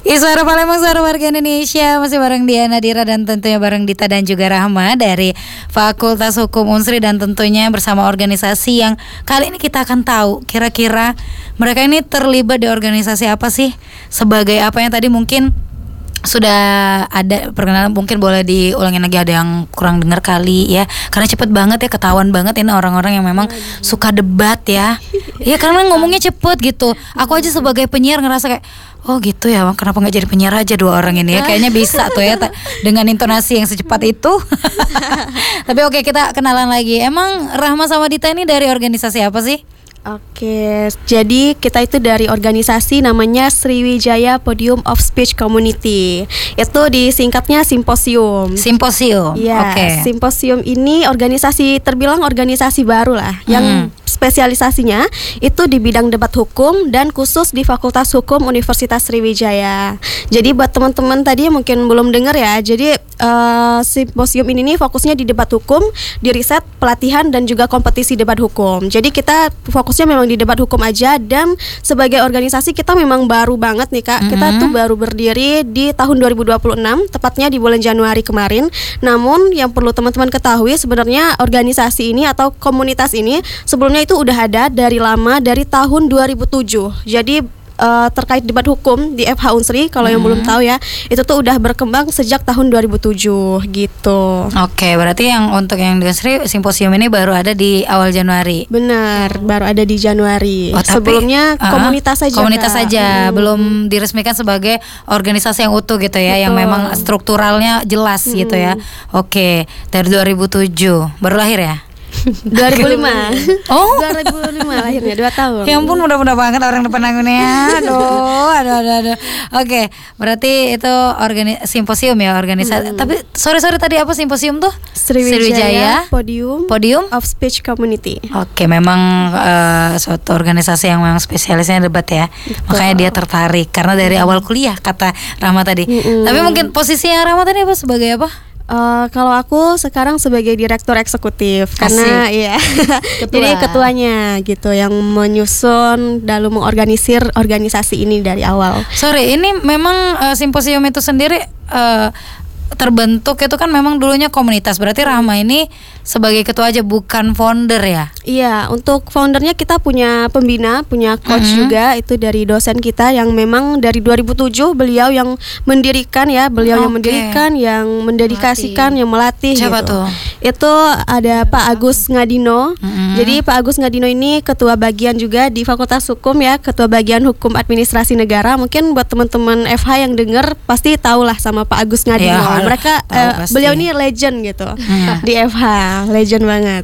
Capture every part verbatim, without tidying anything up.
Suara Palembang, suara warga Indonesia. Masih bareng Diana, Dira, dan tentunya bareng Dita dan juga Rahma dari Fakultas Hukum Unsri. Dan tentunya bersama organisasi yang kali ini kita akan tahu kira-kira mereka ini terlibat di organisasi apa sih, sebagai apa yang tadi mungkin sudah ada perkenalan, mungkin boleh diulangin lagi, ada yang kurang dengar kali ya, karena cepet banget ya, ketahuan banget ini orang-orang yang memang suka debat ya. Ya karena ngomongnya cepet gitu. Aku aja sebagai penyiar ngerasa kayak, oh gitu ya, kenapa nggak jadi penyiar aja dua orang ini ya, kayaknya bisa tuh ya ta- dengan intonasi yang secepat itu. Tapi oke, kita kenalan lagi. Emang Rahma sama Dita ini dari organisasi apa sih? Oke, jadi kita itu dari organisasi namanya Sriwijaya Podium of Speech Community. Itu disingkatnya simposium. Simposium. Ya, Oke. simposium ini organisasi, terbilang organisasi baru lah, hmm. yang spesialisasinya itu di bidang debat hukum dan khusus di Fakultas Hukum Universitas Sriwijaya. Jadi buat teman-teman tadi yang mungkin belum dengar ya, jadi uh, simposium ini nih fokusnya di debat hukum, di riset, pelatihan, dan juga kompetisi debat hukum. Jadi kita fokusnya memang di debat hukum aja, dan sebagai organisasi kita memang baru banget nih Kak. Mm-hmm. Kita tuh baru berdiri di tahun dua ribu dua puluh enam, tepatnya di bulan Januari kemarin. Namun yang perlu teman-teman ketahui, sebenarnya organisasi ini atau komunitas ini sebelumnya itu udah ada dari lama, dari tahun dua ribu tujuh. Jadi Uh, terkait debat hukum di F H Unsri, kalau yang hmm. belum tahu ya, itu tuh udah berkembang sejak tahun dua ribu tujuh gitu. Oke, berarti yang untuk yang di Unsri simposium ini baru ada di awal Januari. Benar, baru ada di Januari. Oh, tapi, sebelumnya uh, komunitas saja. Komunitas Kak. saja, hmm. belum diresmikan sebagai organisasi yang utuh gitu ya. Betul. Yang memang strukturalnya jelas hmm. gitu ya. Oke, dari dua ribu tujuh baru lahir ya? dua ribu lima. Oh, dua ribu lima lahirnya, dua tahun. Ya ampun, mudah-mudah banget orang depan anggungnya. Aduh, aduh, aduh, aduh. Oke, berarti itu organi- simposium ya, organisasi. Hmm. Tapi sorry-sorry tadi apa simposium tuh? Sriwijaya, Sriwijaya Podium, Podium of Speech Community. Oke, memang uh, suatu organisasi yang memang spesialisnya debat ya. Betul. Makanya dia tertarik karena dari awal kuliah kata Rahma tadi. Hmm. Tapi mungkin posisinya Rahma tadi apa, sebagai apa? Uh, kalau aku sekarang sebagai direktur eksekutif. Asik. Karena ya Ketua. Jadi ketuanya gitu yang menyusun dalam mengorganisir organisasi ini dari awal. Sorry, ini memang uh, simposium itu sendiri uh, terbentuk itu kan memang dulunya komunitas. Berarti Rahma ini sebagai ketua aja, bukan founder ya? Iya, untuk foundernya kita punya pembina, punya coach mm-hmm. juga, itu dari dosen kita yang memang dari dua ribu tujuh beliau yang mendirikan ya, beliau okay. yang mendirikan, yang mendedikasikan, melatih. yang melatih. Siapa gitu. tuh? Itu ada Pak Agus Ngadino. Mm-hmm. Jadi Pak Agus Ngadino ini ketua bagian juga di Fakultas Hukum ya, ketua bagian Hukum Administrasi Negara. Mungkin buat teman-teman F H yang dengar pasti tahulah sama Pak Agus Ngadino. Ya, mereka uh, beliau ini legend gitu hmm. di F H, legend banget.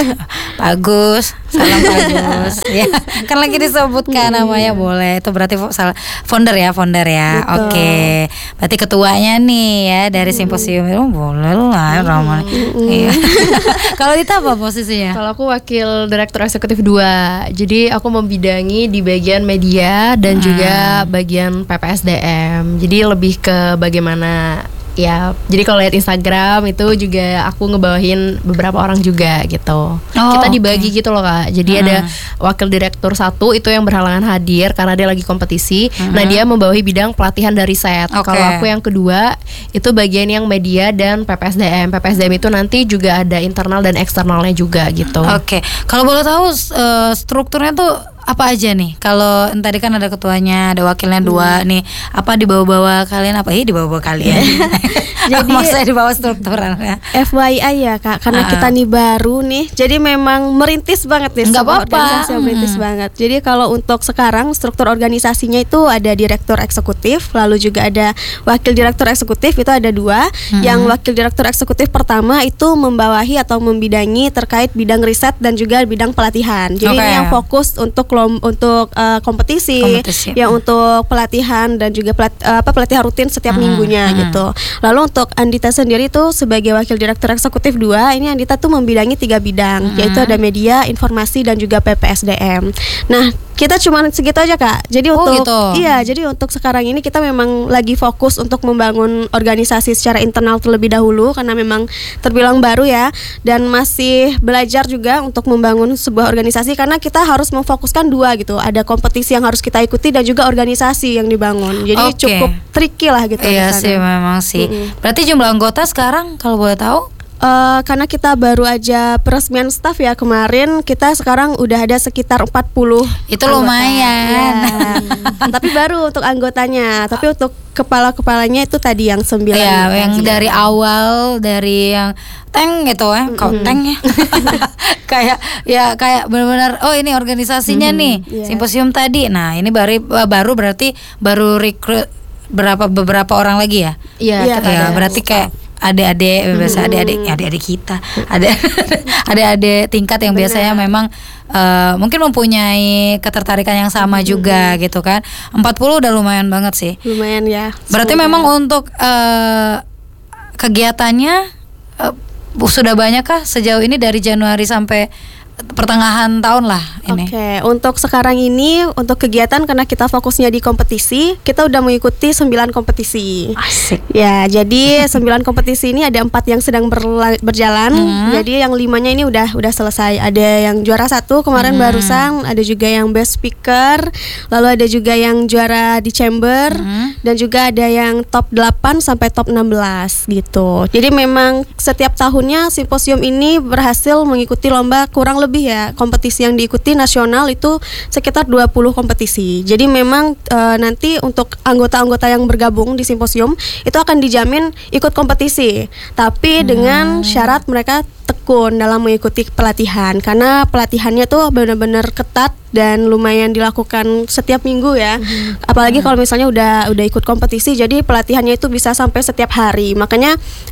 Pak Agus, salam Pak Agus. Ya, kan lagi disebutkan hmm. namanya, boleh. Itu berarti founder ya, founder ya. Betul. Oke, berarti ketuanya nih ya dari simposium itu, oh, boleh lah Rahma. Hmm. Iya. Kalau Dita apa posisinya? Kalau aku wakil direktur eksekutif dua. Jadi aku membidangi di bagian media dan hmm. juga bagian P P S D M. Jadi lebih ke bagaimana ya, jadi kalau lihat Instagram itu juga aku ngebawahin beberapa orang juga gitu. Oh, kita dibagi okay. gitu loh Kak. Jadi uh-huh. ada wakil direktur satu itu yang berhalangan hadir karena dia lagi kompetisi. Uh-huh. Nah dia membawahi bidang pelatihan dan riset. Okay. Kalau aku yang kedua itu bagian yang media dan P P S D M. P P S D M itu nanti juga ada internal dan eksternalnya juga gitu. Oke, okay. Kalau boleh tahu uh, strukturnya tuh apa aja nih? Kalau tadi kan ada ketuanya, ada wakilnya dua hmm. nih. Apa di bawah-bawah kalian? Apa ya di bawah-bawah kalian? Jadi maksudnya di bawah strukturalnya. F Y I ya Kak, karena uh-uh. kita nih baru nih. Jadi memang merintis banget nih. Enggak apa-apa. Organisasi yang merintis hmm. banget. Jadi kalau untuk sekarang struktur organisasinya itu ada direktur eksekutif, lalu juga ada wakil direktur eksekutif, itu ada dua. Hmm. Yang wakil direktur eksekutif pertama itu membawahi atau membidangi terkait bidang riset dan juga bidang pelatihan. Jadi okay. ini yang fokus untuk untuk uh, kompetisi, kompetisi, yang untuk pelatihan dan juga pelat, uh, apa pelatihan rutin setiap hmm, minggunya hmm. gitu. Lalu untuk Andita sendiri tuh sebagai wakil direktur eksekutif dua, ini Andita tuh membidangi tiga bidang, hmm. yaitu ada media, informasi dan juga P P S D M. Nah, Kita cuma segitu aja Kak. Jadi Oh, untuk gitu. iya, jadi untuk sekarang ini kita memang lagi fokus untuk membangun organisasi secara internal terlebih dahulu karena memang terbilang baru ya, dan masih belajar juga untuk membangun sebuah organisasi karena kita harus memfokuskan dua gitu. Ada kompetisi yang harus kita ikuti dan juga organisasi yang dibangun. Jadi Oke. cukup tricky lah gitu Iya di sana. sih memang sih. Mm-mm. Berarti jumlah anggota sekarang kalau boleh tahu? Eh, karena kita baru aja peresmian staff ya kemarin, kita sekarang udah ada sekitar empat puluh. Itu anggota. lumayan. Ya. Tapi baru untuk anggotanya, tapi untuk kepala-kepalanya itu tadi yang sembilan. Ya, gitu. yang dari awal dari yang tank gitu ya, kok tank ya. Kayak ya kayak benar-benar oh ini organisasinya nih, Iya. simposium tadi. Nah, ini baru baru berarti baru rekrut berapa beberapa orang lagi ya? Iya, Iya, kita Ya, ada. berarti kayak adik-adik biasa adik-adik adik-adik kita ada adik-adik tingkat yang biasanya memang eh, mungkin mempunyai ketertarikan yang sama juga gitu kan. Empat puluh udah lumayan banget sih. Lumayan ya. Berarti Semoga. memang untuk eh, kegiatannya eh, sudah banyak kah sejauh ini dari Januari sampai pertengahan tahun lah ini? Oke, untuk sekarang ini untuk kegiatan karena kita fokusnya di kompetisi, kita udah mengikuti sembilan kompetisi. Asik. Ya, jadi sembilan kompetisi ini ada empat yang sedang berla- berjalan. Hmm. Jadi yang limanya ini udah udah selesai. Ada yang juara satu kemarin Hmm. barusan, ada juga yang best speaker, lalu ada juga yang juara di chamber, Hmm. dan juga ada yang top delapan sampai top enam belas gitu. Jadi memang setiap tahunnya simposium ini berhasil mengikuti lomba kurang lebih ya kompetisi yang diikuti nasional itu sekitar dua puluh kompetisi. Jadi memang e, nanti untuk anggota-anggota yang bergabung di simposium itu akan dijamin ikut kompetisi, tapi dengan syarat mereka tekun dalam mengikuti pelatihan karena pelatihannya tuh benar-benar ketat dan lumayan dilakukan setiap minggu ya. Apalagi kalau misalnya udah udah ikut kompetisi, jadi pelatihannya itu bisa sampai setiap hari. Makanya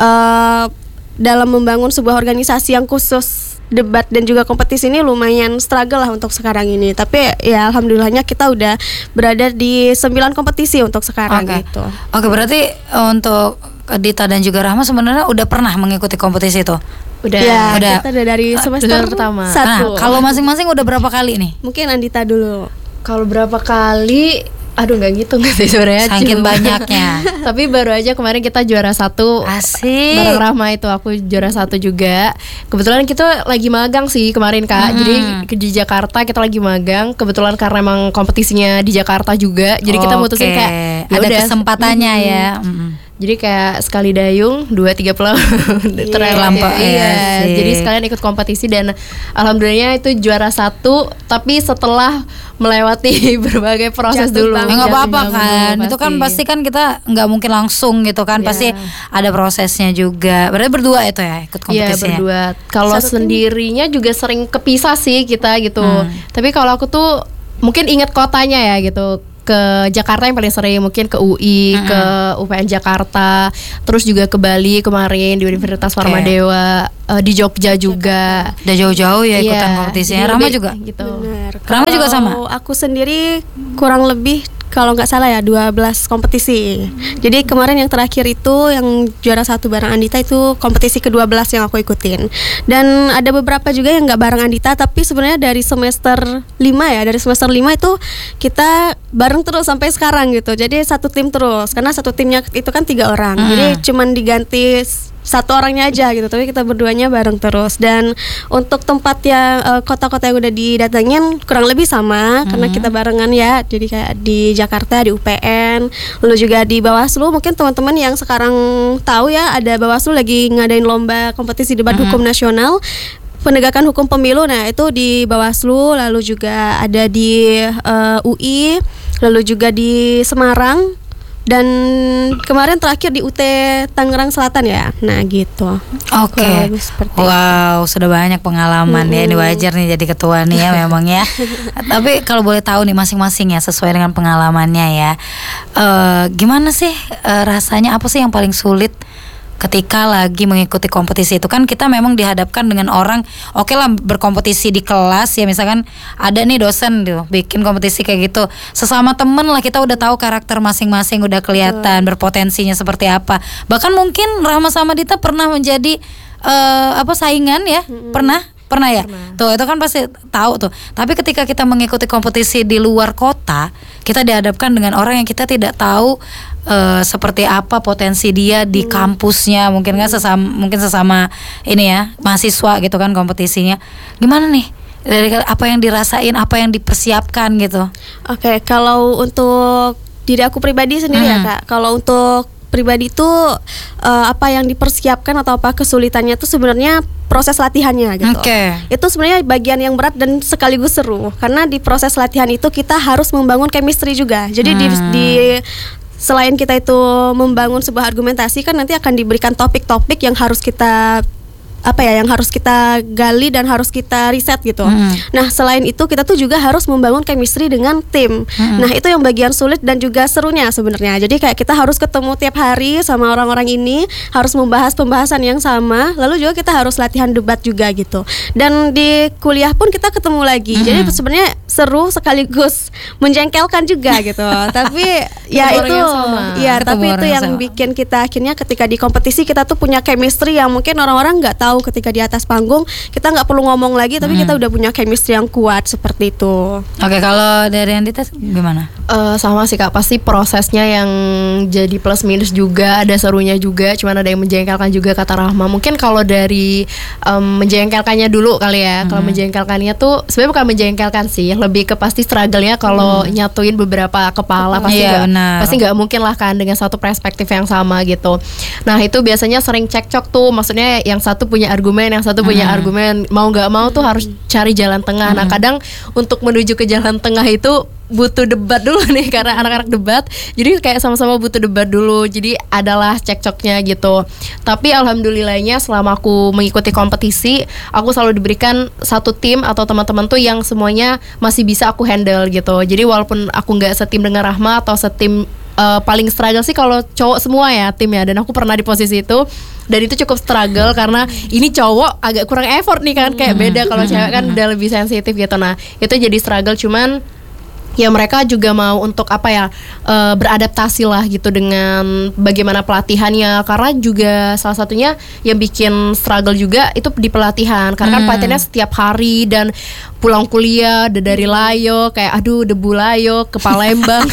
eh, dalam membangun sebuah organisasi yang khusus debat dan juga kompetisi ini lumayan struggle lah untuk sekarang ini. Tapi ya alhamdulillahnya kita udah berada di sembilan kompetisi untuk sekarang Oke. gitu. Oke, berarti untuk Dita dan juga Rahma sebenarnya udah pernah mengikuti kompetisi itu. Udah. Ya, Udah. kita udah dari semester Udah pertama. Nah, satu. kalau masing-masing udah berapa kali nih? Mungkin Andita dulu. Kalau berapa kali? Aduh, nggak gitu nggak sih sebenarnya. Saking Cuma- banyaknya. Tapi baru aja kemarin kita juara satu. Asik. Bareng Rahma itu aku juara satu juga. Kebetulan kita lagi magang sih kemarin Kak. Hmm. Jadi ke- di Jakarta kita lagi magang. Kebetulan karena emang kompetisinya di Jakarta juga. Jadi kita mutusin Oke. kayak ya ada udah. kesempatannya Mm-mm. ya. Mm-mm. Jadi kayak sekali dayung dua tiga pulau Terlampau, Iya. iya sih. Jadi sekalian ikut kompetisi dan alhamdulillahnya itu juara satu. Tapi setelah melewati berbagai proses Jatuh dulu. Ya bangun. nggak apa-apa Jatuh kan, bangun, itu kan pasti kan kita nggak mungkin langsung gitu kan, Iya. pasti ada prosesnya juga. Berarti berdua itu ya ikut Iya kompetisinya. berdua. Kalau Satu tim. sendirinya juga sering kepisah sih kita gitu. Hmm. Tapi kalau aku tuh mungkin ingat kotanya ya gitu. Ke Jakarta yang paling sering, mungkin ke U I, Hmm. ke U P N Jakarta, terus juga ke Bali kemarin di Universitas Oke. Warmadewa, eh, di Jogja juga. Udah jauh-jauh ya ikutan Iya, kompetisinya. jadi Rahma lebih juga. gitu. Benar. Rahma juga sama? Kalau aku sendiri kurang lebih kalau nggak salah ya dua belas kompetisi. Jadi kemarin yang terakhir itu yang juara satu bareng Andita itu kompetisi kedua belas yang aku ikutin. Dan ada beberapa juga yang nggak bareng Andita tapi sebenarnya dari semester lima ya, dari semester lima itu kita bareng terus sampai sekarang gitu. Jadi satu tim terus karena satu timnya itu kan tiga orang. Hmm. Jadi cuman diganti satu orangnya aja gitu, tapi kita berduanya bareng terus. Dan untuk tempat yang eh, kota-kota yang udah didatengin kurang lebih sama karena kita barengan ya, jadi kayak di Jakarta di U P N, lalu juga di Bawaslu. Mungkin teman-teman yang sekarang tahu ya ada Bawaslu lagi ngadain lomba kompetisi debat hukum nasional penegakan hukum pemilu. Nah itu di Bawaslu, lalu juga ada di eh, U I, lalu juga di Semarang, dan kemarin terakhir di U T Tangerang Selatan ya. Nah gitu. Oke. Kurang lebih seperti Wow, sudah banyak pengalaman ya. Ini wajar nih jadi ketua nih ya memang ya. Tapi kalau boleh tahu nih masing-masing ya sesuai dengan pengalamannya ya. Eh, gimana sih eh, rasanya, apa sih yang paling sulit ketika lagi mengikuti kompetisi itu? Kan kita memang dihadapkan dengan orang, oke lah berkompetisi di kelas ya, misalkan ada nih dosen tuh bikin kompetisi kayak gitu, sesama temen lah kita udah tahu karakter masing-masing, udah kelihatan berpotensinya seperti apa. Bahkan mungkin Rahma sama Dita pernah menjadi eh, apa saingan ya, pernah Pernah ya? Pernah. Tuh itu kan pasti tahu tuh. Tapi ketika kita mengikuti kompetisi di luar kota, kita dihadapkan dengan orang yang kita tidak tahu uh, seperti apa potensi dia di kampusnya, mungkin kan sesama mungkin sesama ini ya mahasiswa gitu kan kompetisinya. Gimana nih? Dari apa yang dirasain, apa yang dipersiapkan gitu? Oke, kalau untuk diri aku pribadi sendiri ya Hmm. Kak, kalau untuk pribadi itu uh, apa yang dipersiapkan atau apa kesulitannya itu sebenarnya proses latihannya gitu. Oke. Itu sebenarnya bagian yang berat dan sekaligus seru karena di proses latihan itu kita harus membangun chemistry juga. Jadi di, Hmm. di selain kita itu membangun sebuah argumentasi kan nanti akan diberikan topik-topik yang harus kita apa ya yang harus kita gali dan harus kita riset gitu. Hmm. Nah, selain itu kita tuh juga harus membangun chemistry dengan tim. Hmm. Nah, itu yang bagian sulit dan juga serunya sebenarnya. Jadi kayak kita harus ketemu tiap hari sama orang-orang ini, harus membahas pembahasan yang sama, lalu juga kita harus latihan debat juga gitu. Dan di kuliah pun kita ketemu lagi. Hmm. Jadi sebenarnya seru sekaligus menjengkelkan juga gitu. Tapi ya Ketemu orang itu yang sama. ya, Ketemu tapi itu orang yang yang sama. bikin kita akhirnya ketika di kompetisi kita tuh punya chemistry yang mungkin orang-orang nggak tahu ketika di atas panggung kita nggak perlu ngomong lagi tapi Hmm. kita udah punya chemistry yang kuat seperti itu. Oke, kalau dari Andita gimana? Eh, sama sih Kak, pasti prosesnya yang jadi plus minus juga, ada serunya juga, cuman ada yang menjengkelkan juga kata Rahma. Mungkin kalau dari em, menjengkelkannya dulu kali ya. Kalau menjengkelkannya tuh sebenarnya bukan menjengkelkan sih, lebih ke pasti struggle-nya kalau nyatuin beberapa kepala pasti Iya, nggak benar. pasti nggak mungkin lah kan dengan satu perspektif yang sama gitu. Nah, itu biasanya sering cekcok tuh, maksudnya yang satu punya argumen, yang satu punya argumen, mau nggak mau tuh harus cari jalan tengah. Nah, kadang untuk menuju ke jalan tengah itu butuh debat dulu nih karena anak-anak debat, jadi kayak sama-sama butuh debat dulu, jadi adalah cekcoknya gitu. Tapi alhamdulillahnya selama aku mengikuti kompetisi, aku selalu diberikan satu tim atau teman-teman tuh yang semuanya masih bisa aku handle gitu. Jadi walaupun aku nggak setim dengan Rahma atau setim, uh, paling struggle sih kalau cowok semua ya timnya, dan aku pernah di posisi itu. Dan itu cukup struggle karena ini cowok agak kurang effort nih kan, kayak beda kalau cewek kan udah lebih sensitif gitu. Nah, itu jadi struggle, cuman ya mereka juga mau untuk apa ya, eh, beradaptasi lah gitu dengan bagaimana pelatihannya, karena juga salah satunya yang bikin struggle juga itu di pelatihan karena kan Hmm. pelatihannya setiap hari dan pulang kuliah udah dari Layo kayak aduh debu Layo ke Palembang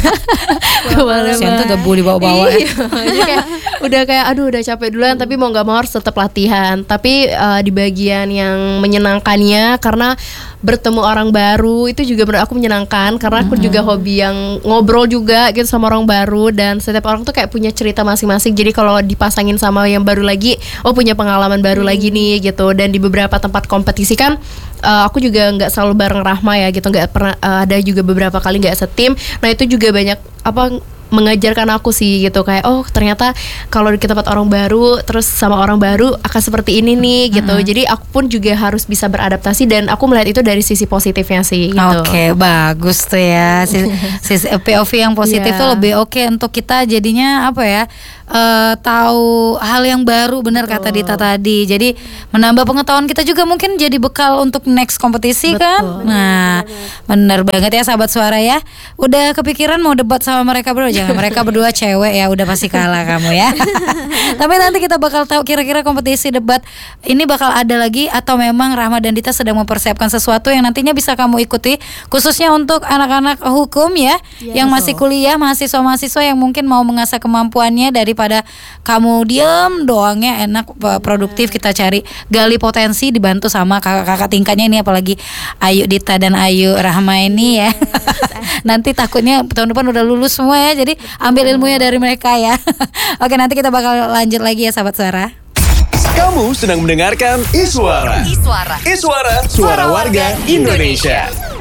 ke Kasian tuh debu dibawa-bawa ya. Iya, jadi kayak udah kayak aduh udah capek duluan, tapi mau nggak mau harus tetap latihan. Tapi eh, di bagian yang menyenangkannya karena bertemu orang baru itu juga menurut aku menyenangkan karena aku juga hobi yang ngobrol juga gitu sama orang baru, dan setiap orang tuh kayak punya cerita masing-masing. Jadi kalau dipasangin sama yang baru lagi, oh punya pengalaman baru lagi nih gitu. Dan di beberapa tempat kompetisi kan uh, aku juga nggak selalu bareng Rahma ya gitu, nggak pernah uh, ada juga beberapa kali nggak setim. Nah itu juga banyak apa mengajarkan aku sih gitu, kayak oh ternyata kalau di tempat orang baru terus sama orang baru akan seperti ini nih gitu. Mm-hmm. Jadi aku pun juga harus bisa beradaptasi dan aku melihat itu dari sisi positifnya sih gitu. Oke, bagus tuh ya. Sisi, sisi P O V yang positif Iya. tuh lebih oke untuk kita jadinya apa ya? eh, tahu hal yang baru, benar kata Dita tadi. Jadi menambah pengetahuan kita juga, mungkin jadi bekal untuk next kompetisi kan. Nah, benar banget ya sahabat suara ya. Udah kepikiran mau debat sama mereka berdua? Jangan, mereka berdua cewek ya, udah pasti kalah kamu ya. Tapi nanti kita bakal tahu kira-kira kompetisi debat ini bakal ada lagi atau memang Rahma dan Dita sedang mempersiapkan sesuatu yang nantinya bisa kamu ikuti, khususnya untuk anak-anak hukum ya, yang masih kuliah, mahasiswa-mahasiswa yang mungkin mau mengasah kemampuannya daripada kamu diem doangnya enak, produktif. Kita cari gali potensi dibantu sama kakak-kakak tingkatnya ini, apalagi Ayu Dita dan Ayu Rahma ini ya. Nanti takutnya tahun depan udah lulus semua ya, jadi ambil ilmunya dari mereka ya. Oke, nanti kita bakal lanjut lagi ya sahabat suara. Kamu sedang mendengarkan Iswara. Iswara. Iswara, suara warga Indonesia.